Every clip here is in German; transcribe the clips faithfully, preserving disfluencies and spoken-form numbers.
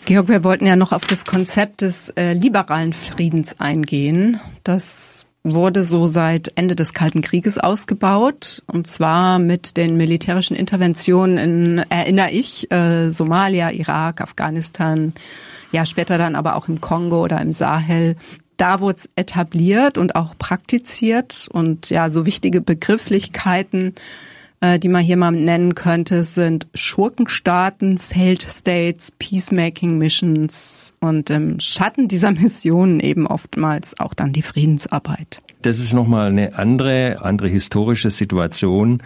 Georg, wir wollten ja noch auf das Konzept des äh, liberalen Friedens eingehen. Das wurde so seit Ende des Kalten Krieges ausgebaut, und zwar mit den militärischen Interventionen in, erinnere ich, äh, Somalia, Irak, Afghanistan, ja später dann aber auch im Kongo oder im Sahel. Da wurde es etabliert und auch praktiziert, und ja, so wichtige Begrifflichkeiten, äh, die man hier mal nennen könnte, sind Schurkenstaaten, Failed States, Peacemaking Missions und im Schatten dieser Missionen eben oftmals auch dann die Friedensarbeit. Das ist nochmal eine andere, andere historische Situation,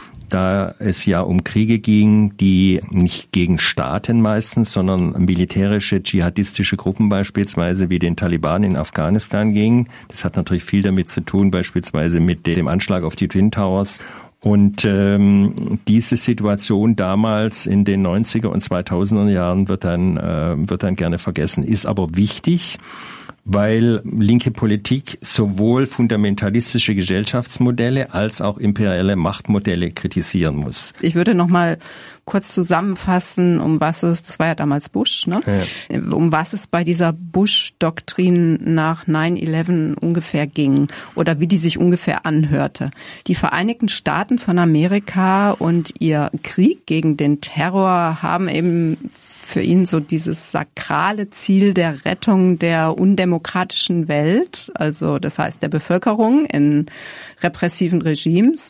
da es ja um Kriege ging, die nicht gegen Staaten meistens, sondern militärische, dschihadistische Gruppen beispielsweise wie den Taliban in Afghanistan gingen. Das hat natürlich viel damit zu tun, beispielsweise mit dem Anschlag auf die Twin Towers. Und ähm, diese Situation damals in den neunziger und zweitausender Jahren wird dann, äh, wird dann gerne vergessen, ist aber wichtig, weil linke Politik sowohl fundamentalistische Gesellschaftsmodelle als auch imperiale Machtmodelle kritisieren muss. Ich würde noch mal kurz zusammenfassen, um was es, das war ja damals Bush, ne? Ja. Um was es bei dieser Bush-Doktrin nach nine eleven ungefähr ging oder wie die sich ungefähr anhörte. Die Vereinigten Staaten von Amerika und ihr Krieg gegen den Terror haben eben für ihn so dieses sakrale Ziel der Rettung der undemokratischen Welt, also das heißt der Bevölkerung in repressiven Regimes,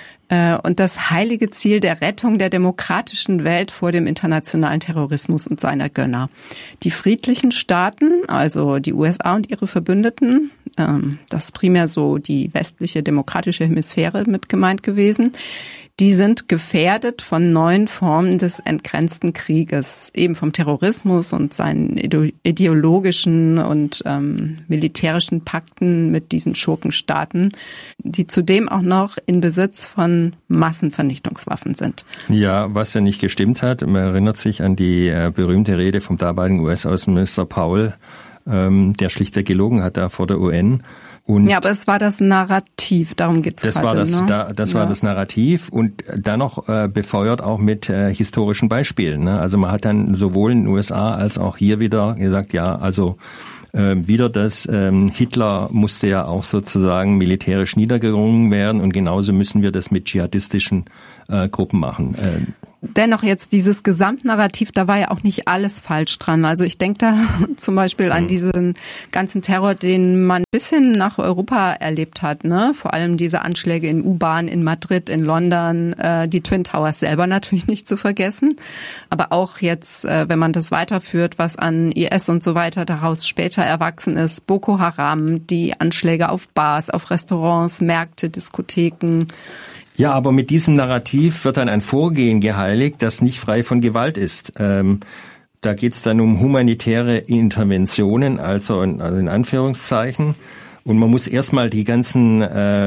und das heilige Ziel der Rettung der demokratischen Welt vor dem internationalen Terrorismus und seiner Gönner. Die friedlichen Staaten, also die U S A und ihre Verbündeten, das ist primär so die westliche demokratische Hemisphäre mit gemeint gewesen, die sind gefährdet von neuen Formen des entgrenzten Krieges, eben vom Terrorismus und seinen ideologischen und ähm, militärischen Pakten mit diesen Schurkenstaaten, die zudem auch noch in Besitz von Massenvernichtungswaffen sind. Ja, was ja nicht gestimmt hat, man erinnert sich an die äh, berühmte Rede vom damaligen U S-Außenminister Powell, ähm, der schlichtweg gelogen hat da vor der U N. Und ja, aber es war das Narrativ, darum geht's das gerade. War das, ne? da, das ja. war das Narrativ und dann noch äh, befeuert auch mit äh, historischen Beispielen. Ne? Also man hat dann sowohl in den U S A als auch hier wieder gesagt, ja, also äh, wieder das, ähm, Hitler musste ja auch sozusagen militärisch niedergerungen werden und genauso müssen wir das mit dschihadistischen äh, Gruppen machen. Äh, Dennoch jetzt dieses Gesamtnarrativ, da war ja auch nicht alles falsch dran. Also ich denke da zum Beispiel an diesen ganzen Terror, den man ein bisschen nach Europa erlebt hat, ne? Vor allem diese Anschläge in U-Bahn, in Madrid, in London, äh, die Twin Towers selber natürlich nicht zu vergessen. Aber auch jetzt, äh, wenn man das weiterführt, was an I S und so weiter daraus später erwachsen ist, Boko Haram, die Anschläge auf Bars, auf Restaurants, Märkte, Diskotheken. Ja, aber mit diesem Narrativ wird dann ein Vorgehen geheiligt, das nicht frei von Gewalt ist. Ähm, da geht es dann um humanitäre Interventionen, also in, also in Anführungszeichen. Und man muss erstmal die ganzen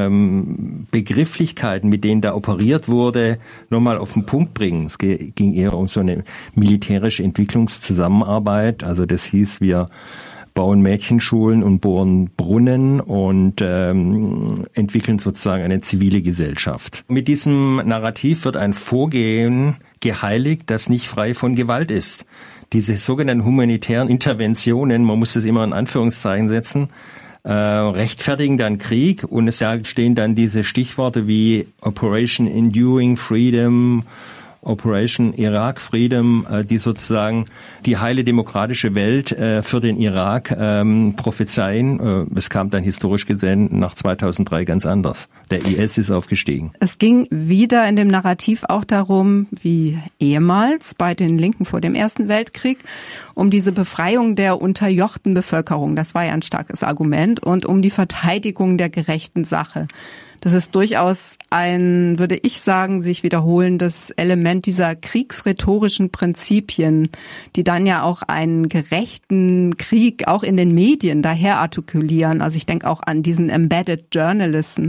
ähm, Begrifflichkeiten, mit denen da operiert wurde, nochmal auf den Punkt bringen. Es ging eher um so eine militärische Entwicklungszusammenarbeit. Also das hieß, wir bauen Mädchenschulen und bohren Brunnen und ähm, entwickeln sozusagen eine zivile Gesellschaft. Mit diesem Narrativ wird ein Vorgehen geheiligt, das nicht frei von Gewalt ist. Diese sogenannten humanitären Interventionen, man muss das immer in Anführungszeichen setzen, äh, rechtfertigen dann Krieg und es ja stehen dann diese Stichworte wie Operation Enduring Freedom, Operation Iraq Freedom, die sozusagen die heile demokratische Welt für den Irak ähm, prophezeien. Es kam dann historisch gesehen nach zweitausenddrei ganz anders. Der I S ist aufgestiegen. Es ging wieder in dem Narrativ auch darum, wie ehemals bei den Linken vor dem Ersten Weltkrieg, um diese Befreiung der unterjochten Bevölkerung. Das war ja ein starkes Argument. Und um die Verteidigung der gerechten Sache. Das ist durchaus ein, würde ich sagen, sich wiederholendes Element dieser kriegsrhetorischen Prinzipien, die dann ja auch einen gerechten Krieg auch in den Medien daher artikulieren. Also ich denke auch an diesen Embedded Journalism.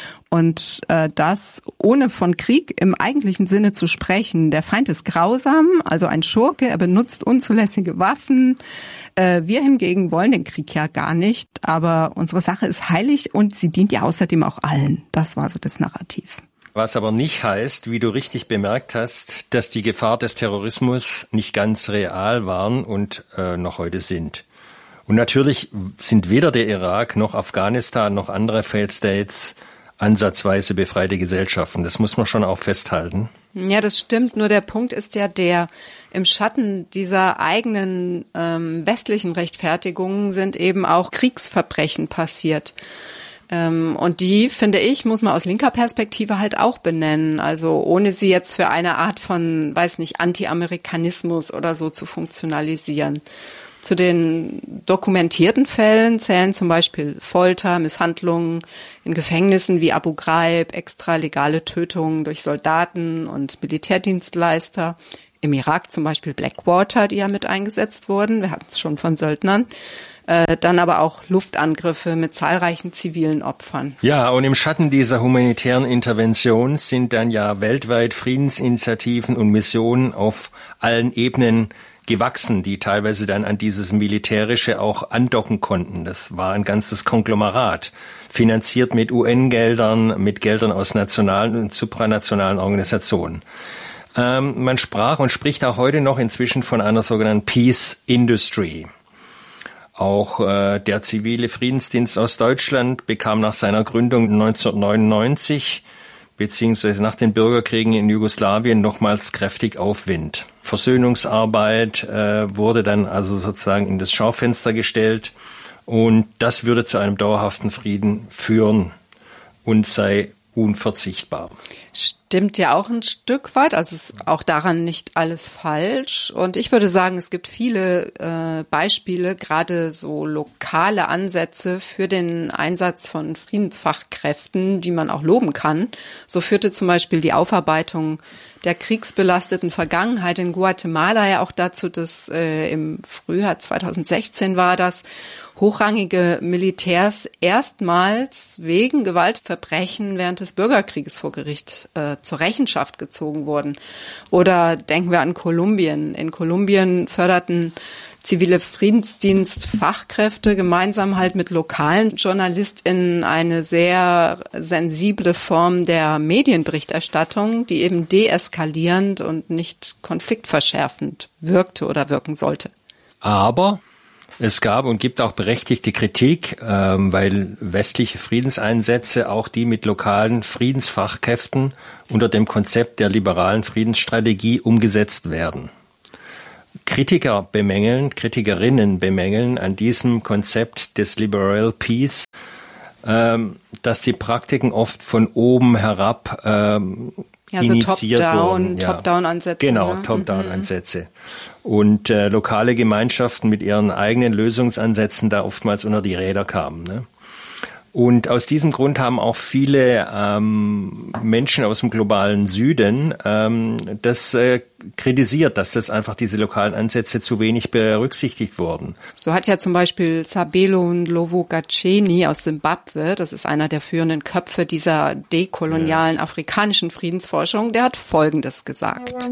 Und äh, das ohne von Krieg im eigentlichen Sinne zu sprechen. Der Feind ist grausam, also ein Schurke, er benutzt unzulässige Waffen. Äh, wir hingegen wollen den Krieg ja gar nicht, aber unsere Sache ist heilig und sie dient ja außerdem auch allen. Das war so das Narrativ. Was aber nicht heißt, wie du richtig bemerkt hast, dass die Gefahr des Terrorismus nicht ganz real waren und äh, noch heute sind. Und natürlich sind weder der Irak noch Afghanistan noch andere Failed States ansatzweise befreite Gesellschaften. Das muss man schon auch festhalten. Ja, das stimmt. Nur der Punkt ist ja der, im Schatten dieser eigenen ähm, westlichen Rechtfertigungen sind eben auch Kriegsverbrechen passiert. Ähm, und die, finde ich, muss man aus linker Perspektive halt auch benennen. Also ohne sie jetzt für eine Art von, weiß nicht, Anti-Amerikanismus oder so zu funktionalisieren. Zu den dokumentierten Fällen zählen zum Beispiel Folter, Misshandlungen in Gefängnissen wie Abu Ghraib, extralegale Tötungen durch Soldaten und Militärdienstleister. Im Irak zum Beispiel Blackwater, die ja mit eingesetzt wurden. Wir hatten es schon von Söldnern. Äh, dann aber auch Luftangriffe mit zahlreichen zivilen Opfern. Ja, und im Schatten dieser humanitären Intervention sind dann ja weltweit Friedensinitiativen und Missionen auf allen Ebenen gewachsen, die teilweise dann an dieses Militärische auch andocken konnten. Das war ein ganzes Konglomerat, finanziert mit U N-Geldern, mit Geldern aus nationalen und supranationalen Organisationen. Ähm, man sprach und spricht auch heute noch inzwischen von einer sogenannten Peace Industry. Auch äh, der zivile Friedensdienst aus Deutschland bekam nach seiner Gründung neunzehnhundertneunundneunzig beziehungsweise nach den Bürgerkriegen in Jugoslawien nochmals kräftig Aufwind. Versöhnungsarbeit äh, wurde dann also sozusagen in das Schaufenster gestellt und das würde zu einem dauerhaften Frieden führen und sei unverzichtbar. Stimmt ja auch ein Stück weit, also ist auch daran nicht alles falsch. Und ich würde sagen, es gibt viele äh, Beispiele, gerade so lokale Ansätze für den Einsatz von Friedensfachkräften, die man auch loben kann. So führte zum Beispiel die Aufarbeitung der kriegsbelasteten Vergangenheit in Guatemala ja auch dazu, dass äh, im Frühjahr zweitausendsechzehn war das, hochrangige Militärs erstmals wegen Gewaltverbrechen während des Bürgerkrieges vor Gericht äh, zur Rechenschaft gezogen wurden. Oder denken wir an Kolumbien. In Kolumbien förderten zivile Friedensdienstfachkräfte gemeinsam halt mit lokalen JournalistInnen eine sehr sensible Form der Medienberichterstattung, die eben deeskalierend und nicht konfliktverschärfend wirkte oder wirken sollte. Aber es gab und gibt auch berechtigte Kritik, ähm, weil westliche Friedenseinsätze, auch die mit lokalen Friedensfachkräften unter dem Konzept der liberalen Friedensstrategie umgesetzt werden. Kritiker bemängeln, Kritikerinnen bemängeln an diesem Konzept des Liberal Peace, ähm, dass die Praktiken oft von oben herab ähm, ja, initiiert so wurden. Ja. Top-Down-Ansätze. Genau, ne? Top-Down-Ansätze. Und äh, lokale Gemeinschaften mit ihren eigenen Lösungsansätzen da oftmals unter die Räder kamen. Ne? Und aus diesem Grund haben auch viele ähm, Menschen aus dem globalen Süden ähm, das äh, kritisiert, dass das einfach diese lokalen Ansätze zu wenig berücksichtigt wurden. So hat ja zum Beispiel Sabelo Ndlovu-Gacheni aus Simbabwe, das ist einer der führenden Köpfe dieser dekolonialen ja. afrikanischen Friedensforschung, der hat Folgendes gesagt.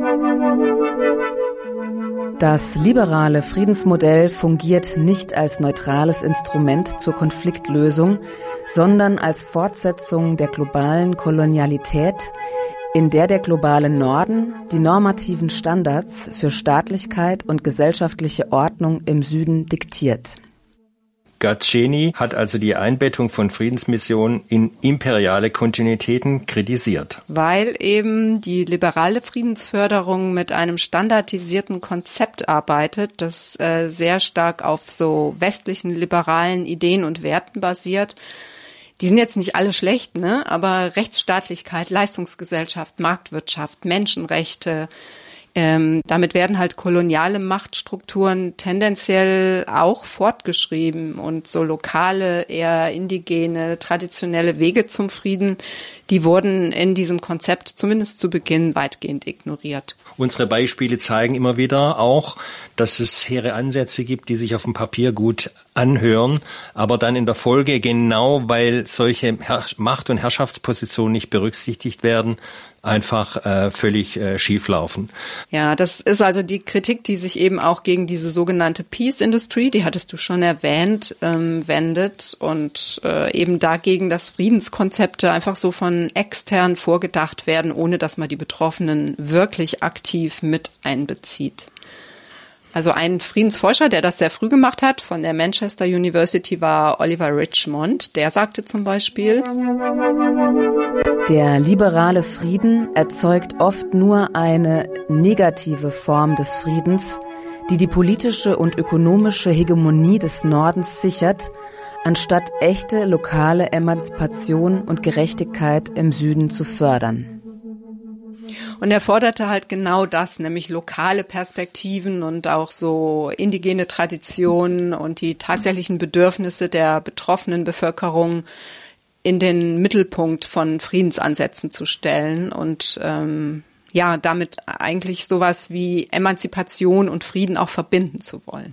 Das liberale Friedensmodell fungiert nicht als neutrales Instrument zur Konfliktlösung, sondern als Fortsetzung der globalen Kolonialität, in der der globale Norden die normativen Standards für Staatlichkeit und gesellschaftliche Ordnung im Süden diktiert. Gacheni hat also die Einbettung von Friedensmissionen in imperiale Kontinuitäten kritisiert. Weil eben die liberale Friedensförderung mit einem standardisierten Konzept arbeitet, das äh, sehr stark auf so westlichen liberalen Ideen und Werten basiert. Die sind jetzt nicht alle schlecht, ne? Aber Rechtsstaatlichkeit, Leistungsgesellschaft, Marktwirtschaft, Menschenrechte, Ähm, damit werden halt koloniale Machtstrukturen tendenziell auch fortgeschrieben und so lokale, eher indigene, traditionelle Wege zum Frieden, die wurden in diesem Konzept zumindest zu Beginn weitgehend ignoriert. Unsere Beispiele zeigen immer wieder auch, dass es hehre Ansätze gibt, die sich auf dem Papier gut anhören, aber dann in der Folge, genau weil solche Herr- Macht- und Herrschaftspositionen nicht berücksichtigt werden, einfach äh, völlig äh, schief laufen. Ja, das ist also die Kritik, die sich eben auch gegen diese sogenannte Peace Industry, die hattest du schon erwähnt, ähm, wendet und äh, eben dagegen, dass Friedenskonzepte einfach so von extern vorgedacht werden, ohne dass man die Betroffenen wirklich aktiv mit einbezieht. Also ein Friedensforscher, der das sehr früh gemacht hat, von der Manchester University, war Oliver Richmond. Der sagte zum Beispiel: Der liberale Frieden erzeugt oft nur eine negative Form des Friedens, die die politische und ökonomische Hegemonie des Nordens sichert, anstatt echte lokale Emanzipation und Gerechtigkeit im Süden zu fördern. Und er forderte halt genau das, nämlich lokale Perspektiven und auch so indigene Traditionen und die tatsächlichen Bedürfnisse der betroffenen Bevölkerung in den Mittelpunkt von Friedensansätzen zu stellen und ähm, ja, damit eigentlich sowas wie Emanzipation und Frieden auch verbinden zu wollen.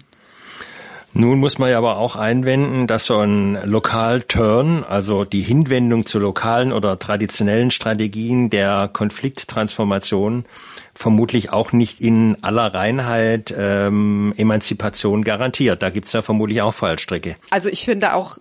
Nun muss man ja aber auch einwenden, dass so ein Lokal-Turn, also die Hinwendung zu lokalen oder traditionellen Strategien der Konflikttransformation, vermutlich auch nicht in aller Reinheit ähm, Emanzipation garantiert. Da gibt's ja vermutlich auch Fallstricke. Also ich finde auch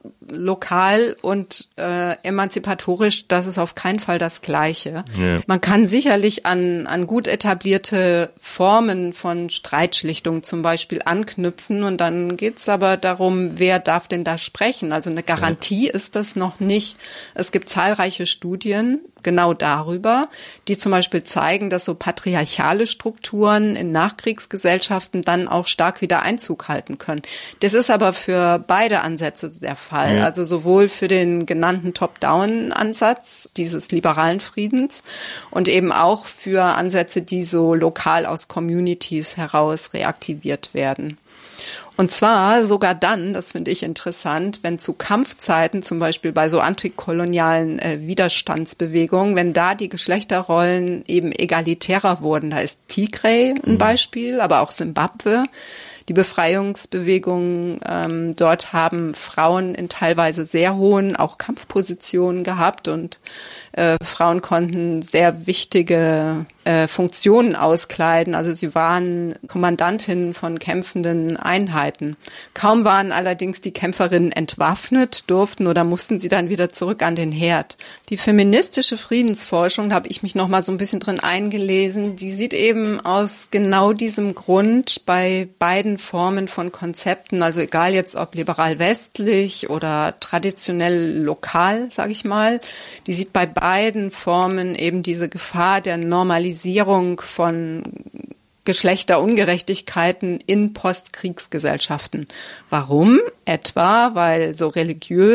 lokal und äh, emanzipatorisch, das ist auf keinen Fall das Gleiche. Ja. Man kann sicherlich an, an gut etablierte Formen von Streitschlichtung zum Beispiel anknüpfen und dann geht's aber darum, wer darf denn da sprechen? Also eine Garantie ja. ist das noch nicht. Es gibt zahlreiche Studien genau darüber, die zum Beispiel zeigen, dass so patriarchale Strukturen in Nachkriegsgesellschaften dann auch stark wieder Einzug halten können. Das ist aber für beide Ansätze der Fall. Ja. Also sowohl für den genannten Top-Down-Ansatz dieses liberalen Friedens und eben auch für Ansätze, die so lokal aus Communities heraus reaktiviert werden. Und zwar sogar dann, das finde ich interessant, wenn zu Kampfzeiten, zum Beispiel bei so antikolonialen äh, Widerstandsbewegungen, wenn da die Geschlechterrollen eben egalitärer wurden. Da ist Tigray ein Beispiel, aber auch Simbabwe. Die Befreiungsbewegungen ähm, dort haben Frauen in teilweise sehr hohen, auch Kampfpositionen gehabt und äh, Frauen konnten sehr wichtige äh, Funktionen auskleiden. Also sie waren Kommandantinnen von kämpfenden Einheiten. Kaum waren allerdings die Kämpferinnen entwaffnet, durften oder mussten sie dann wieder zurück an den Herd. Die feministische Friedensforschung, da habe ich mich noch mal so ein bisschen drin eingelesen, die sieht eben aus genau diesem Grund bei beiden Formen von Konzepten, also egal jetzt ob liberal-westlich oder traditionell lokal, sage ich mal, die sieht bei beiden Formen eben diese Gefahr der Normalisierung von Geschlechterungerechtigkeiten in Postkriegsgesellschaften. Warum? Etwa, weil so religiös